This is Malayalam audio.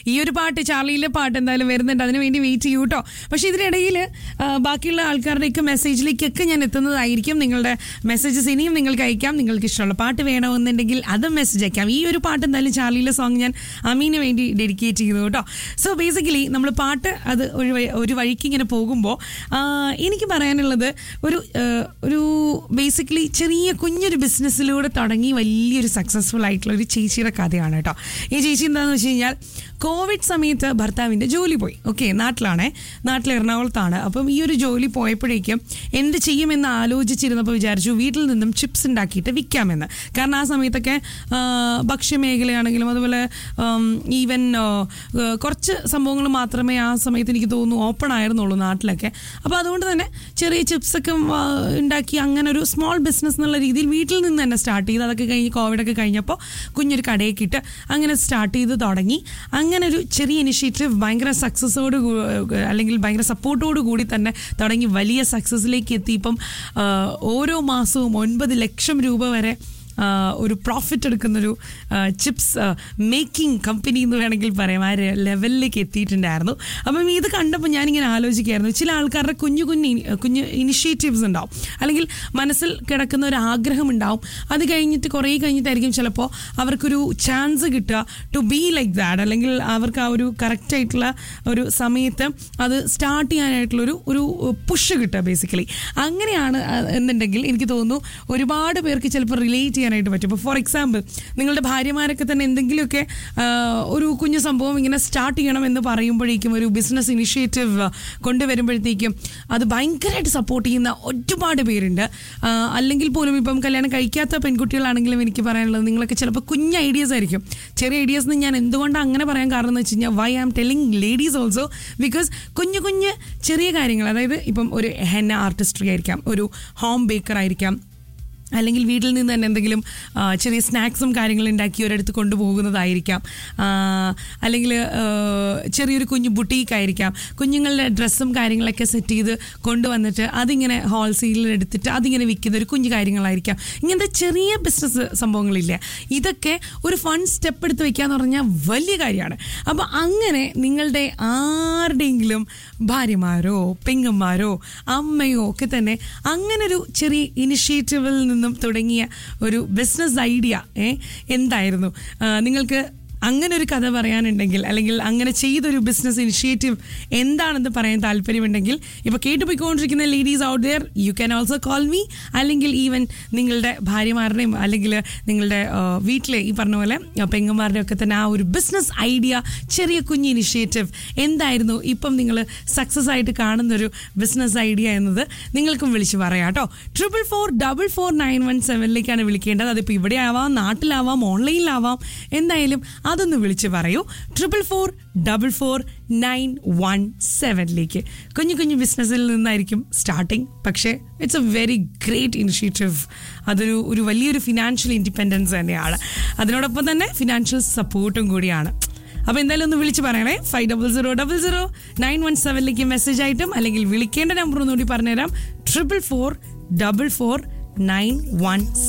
ഈ ഒരു പാട്ട്, ചാർലിയിലെ പാട്ട് എന്തായാലും വരുന്നുണ്ട്, അതിന് വേണ്ടി വെയിറ്റ് ചെയ്യൂ കേട്ടോ. പക്ഷേ ഇതിനിടയിൽ ബാക്കിയുള്ള ആൾക്കാരുടെയൊക്കെ മെസ്സേജിലേക്കൊക്കെ ഞാൻ എത്തുന്നതായിരിക്കും. നിങ്ങളുടെ മെസ്സേജസ് ഇനിയും നിങ്ങൾക്ക് അയക്കാം. നിങ്ങൾക്ക് ഇഷ്ടമുള്ള പാട്ട് വേണമെന്നുണ്ടെങ്കിൽ അതും മെസ്സേജ് അയക്കാം. ഈ ഒരു പാട്ട് എന്തായാലും ചാർലിയിലെ സോങ് ഞാൻ അമീന് വേണ്ടി ഡെഡിക്കേറ്റ് ചെയ്തു കേട്ടോ. സോ ബേസിക്കലി നമ്മൾ പാട്ട് അത് ഒരു വഴിക്ക് ഇങ്ങനെ പോകുമ്പോൾ എനിക്ക് പറയാനുള്ളത് ഒരു ബേസിക്കലി കുഞ്ഞൊരു ബിസിനസ്സിലൂടെ തുടങ്ങി വലിയൊരു സക്സസ്ഫുൾ ആയിട്ടുള്ള ഒരു ചേച്ചിയുടെ കഥയാണ് കേട്ടോ. ഈ ചേച്ചി എന്താണെന്ന് വെച്ച് കഴിഞ്ഞാൽ കോവിഡ് സമയത്ത് ഭർത്താവിൻ്റെ ജോലി പോയി. ഓക്കെ, നാട്ടിൽ എറണാകുളത്താണ്. അപ്പം ഈ ഒരു ജോലി പോയപ്പോഴേക്കും എന്ത് ചെയ്യുമെന്ന് ആലോചിച്ചിരുന്നപ്പോൾ വിചാരിച്ചു വീട്ടിൽ നിന്നും ചിപ്സ് ഉണ്ടാക്കിയിട്ട് വിൽക്കാമെന്ന്. കാരണം ആ സമയത്തൊക്കെ ഭക്ഷ്യമേഖലയാണെങ്കിലും അതുപോലെ ഈവൻ കുറച്ച് സംഭവങ്ങൾ മാത്രമേ ആ സമയത്ത് എനിക്ക് തോന്നുന്നു ഓപ്പൺ ആയിരുന്നുള്ളൂ നാട്ടിലൊക്കെ. അപ്പോൾ അതുകൊണ്ട് തന്നെ ചെറിയ ചിപ്സൊക്കെ ഉണ്ടാക്കി അങ്ങനെ ഒരു സ്മോൾ ബിസിനസ് എന്നുള്ള രീതിയിൽ വീട്ടിൽ നിന്ന് തന്നെ സ്റ്റാർട്ട് ചെയ്ത്, അതൊക്കെ കഴിഞ്ഞ് കോവിഡൊക്കെ കഴിഞ്ഞപ്പോൾ കുഞ്ഞൊരു കടയൊക്കെ ഇട്ട് അങ്ങനെ സ്റ്റാർട്ട് ചെയ്ത് തുടങ്ങി. അങ്ങനെ ഒരു ചെറിയ ഇനിഷ്യേറ്റീവ് ഭയങ്കര സക്സസ്സോട് അല്ലെങ്കിൽ ഭയങ്കര സപ്പോർട്ടോട് കൂടി തന്നെ തുടങ്ങി വലിയ സക്സസ്സിലേക്ക് എത്തി. ഇപ്പം ഓരോ മാസവും 9 ലക്ഷം രൂപ വരെ ഒരു പ്രോഫിറ്റ് എടുക്കുന്നൊരു ചിപ്സ് മേക്കിംഗ് കമ്പനി എന്ന് വേണമെങ്കിൽ പറയാം, ആ ലെവലിലേക്ക് എത്തിയിട്ടുണ്ടായിരുന്നു. അപ്പം ഇത് കണ്ടപ്പോൾ ഞാനിങ്ങനെ ആലോചിക്കുകയായിരുന്നു, ചില ആൾക്കാരുടെ കുഞ്ഞു ഇനിഷ്യേറ്റീവ്സ് ഉണ്ടാവും, അല്ലെങ്കിൽ മനസ്സിൽ കിടക്കുന്ന ഒരു ആഗ്രഹം ഉണ്ടാവും. അത് കഴിഞ്ഞിട്ട് കുറേ കഴിഞ്ഞിട്ടായിരിക്കും ചിലപ്പോൾ അവർക്കൊരു ചാൻസ് കിട്ടുക ടു ബി ലൈക്ക് ദാറ്റ്, അല്ലെങ്കിൽ അവർക്ക് ആ ഒരു കറക്റ്റായിട്ടുള്ള ഒരു സമയത്ത് അത് സ്റ്റാർട്ട് ചെയ്യാനായിട്ടുള്ളൊരു പുഷ് കിട്ടുക ബേസിക്കലി. അങ്ങനെയാണ് എന്നുണ്ടെങ്കിൽ എനിക്ക് തോന്നുന്നു ഒരുപാട് പേർക്ക് ചിലപ്പോൾ റിലേറ്റ് ചെയ്യാനായിട്ട് പറ്റും. ഇപ്പോൾ ഫോർ എക്സാമ്പിൾ നിങ്ങളുടെ ഭാര്യമാരൊക്കെ തന്നെ എന്തെങ്കിലുമൊക്കെ ഒരു കുഞ്ഞു സംഭവം ഇങ്ങനെ സ്റ്റാർട്ട് ചെയ്യണം എന്ന് പറയുമ്പോഴേക്കും, ഒരു ബിസിനസ് ഇനിഷ്യേറ്റീവ് കൊണ്ടുവരുമ്പോഴത്തേക്കും അത് ഭയങ്കരമായിട്ട് സപ്പോർട്ട് ചെയ്യുന്ന ഒരുപാട് പേരുണ്ട്. അല്ലെങ്കിൽ പോലും ഇപ്പം കല്യാണം കഴിക്കാത്ത പെൺകുട്ടികളാണെങ്കിലും എനിക്ക് പറയാനുള്ളത്, നിങ്ങളൊക്കെ ചിലപ്പോൾ കുഞ്ഞ് ഐഡിയാസ് ആയിരിക്കും. ചെറിയ ഐഡിയാസ് എന്ന് ഞാൻ എന്തുകൊണ്ടാണ് അങ്ങനെ പറയാൻ കാരണം എന്ന് വെച്ച് കഴിഞ്ഞാൽ, Y I am telling ladies also, because കുഞ്ഞു ചെറിയ കാര്യങ്ങൾ, അതായത് ഇപ്പം ഒരു ഹെന്ന ആർട്ടിസ്ട്രി ആയിരിക്കാം, ഒരു ഹോം ബേക്കർ ആയിരിക്കാം, അല്ലെങ്കിൽ വീട്ടിൽ നിന്ന് തന്നെ എന്തെങ്കിലും ചെറിയ സ്നാക്സും കാര്യങ്ങളും ഉണ്ടാക്കി ഒരിടത്ത് കൊണ്ടുപോകുന്നതായിരിക്കാം, അല്ലെങ്കിൽ ചെറിയൊരു കുഞ്ഞു ബുട്ടീക്കായിരിക്കാം, കുഞ്ഞുങ്ങളുടെ ഡ്രസ്സും കാര്യങ്ങളൊക്കെ സെറ്റ് ചെയ്ത് കൊണ്ടുവന്നിട്ട് അതിങ്ങനെ ഹോൾസെയിലിൽ എടുത്തിട്ട് അതിങ്ങനെ വിൽക്കുന്ന ഒരു കുഞ്ഞു കാര്യങ്ങളായിരിക്കാം. ഇങ്ങനത്തെ ചെറിയ ബിസിനസ് സംഭവങ്ങളില്ലേ, ഇതൊക്കെ ഒരു ഫൺ സ്റ്റെപ്പ് എടുത്ത് വെക്കാന്ന് പറഞ്ഞാൽ വലിയ കാര്യമാണ്. അപ്പോൾ അങ്ങനെ നിങ്ങളുടെ ആരുടെയെങ്കിലും ഭാര്യമാരോ പെങ്ങന്മാരോ അമ്മയോ ഒക്കെ തന്നെ അങ്ങനെ ഒരു ചെറിയ ഇനിഷ്യേറ്റീവിൽ നിന്നും തുടങ്ങിയ ഒരു ബിസിനസ് ഐഡിയ എന്തായിരുന്നു? നിങ്ങൾക്ക് അങ്ങനെ ഒരു കഥ പറയാനുണ്ടെങ്കിൽ, അല്ലെങ്കിൽ അങ്ങനെ ചെയ്തൊരു ബിസിനസ് ഇനിഷ്യേറ്റീവ് എന്താണെന്ന് പറയാൻ താല്പര്യമുണ്ടെങ്കിൽ, ഇപ്പോൾ കേട്ടുപോയിക്കൊണ്ടിരിക്കുന്ന ladies out there, you can also call me. അല്ലെങ്കിൽ ഈവൻ നിങ്ങളുടെ ഭാര്യമാരുടെയും അല്ലെങ്കിൽ നിങ്ങളുടെ വീട്ടിലെ ഈ പറഞ്ഞ പോലെ പെങ്ങന്മാരുടെ ഒക്കെ തന്നെ ആ ഒരു ബിസിനസ് ഐഡിയ, ചെറിയ കുഞ്ഞ് ഇനിഷ്യേറ്റീവ് എന്തായിരുന്നു ഇപ്പം നിങ്ങൾ സക്സസ് ആയിട്ട് കാണുന്നൊരു ബിസിനസ് ഐഡിയ എന്നത് നിങ്ങൾക്കും വിളിച്ച് പറയാം കേട്ടോ. 4444917 വിളിക്കേണ്ടത്. അതിപ്പോൾ ഇവിടെ ആവാം, നാട്ടിലാവാം, ഓൺലൈനിലാവാം, എന്തായാലും അതൊന്ന് വിളിച്ച് പറയൂ. 4444917 കുഞ്ഞു ബിസിനസ്സിൽ നിന്നായിരിക്കും സ്റ്റാർട്ടിങ്, പക്ഷേ it's A very great initiative. അതൊരു വലിയൊരു ഫിനാൻഷ്യൽ ഇൻഡിപെൻഡൻസ് തന്നെയാണ്, അതിനോടൊപ്പം തന്നെ ഫിനാൻഷ്യൽ സപ്പോർട്ടും കൂടിയാണ്. അപ്പോൾ എന്തായാലും ഒന്ന് വിളിച്ച് പറയണേ. 50000917 മെസ്സേജ് ആയിട്ടും, അല്ലെങ്കിൽ വിളിക്കേണ്ട നമ്പർ ഒന്നുകൂടി പറഞ്ഞുതരാം, 4444917.